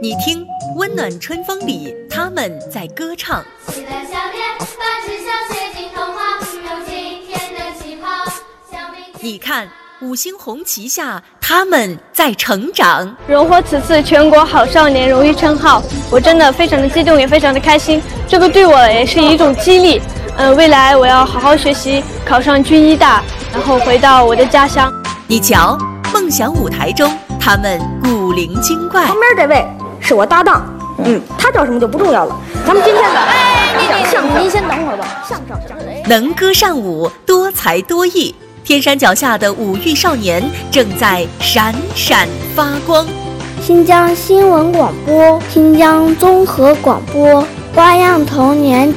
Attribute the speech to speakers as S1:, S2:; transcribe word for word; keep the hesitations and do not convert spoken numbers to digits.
S1: 你听，温暖春风里，他们在歌唱。
S2: 喜乐笑脸，把志向写进童话，有今天的气泡。
S1: 你看，五星红旗下，他们在成长。
S3: 荣获此次全国好少年荣誉称号，我真的非常的激动，也非常的开心。这个对我也是一种激励。嗯、呃，未来我要好好学习，考上军医大，然后回到我的家乡。
S1: 你瞧，梦想舞台中，他们古灵精怪。
S4: 旁边这位是我搭档，嗯，他叫什么就不重要了。咱们今天的
S5: 哎，你
S4: 相声，
S5: 您先等会儿吧。
S4: 相声相声，
S1: 能歌善舞，多才多艺。天山脚下的五育少年正在闪闪发光。
S6: 新疆新闻广播，新疆综合广播，花样童年。